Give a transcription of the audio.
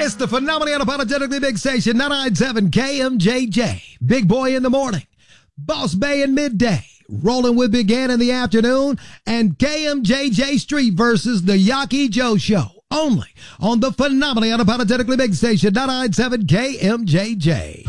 It's the phenomenally unapologetically big station, 997 KMJJ. Big Boy in the morning, Boss Bay in midday, Rolling with Big Ann in the afternoon, and KMJJ Street versus the Yaki Joe Show. Only on the phenomenally unapologetically big station, 997 KMJJ.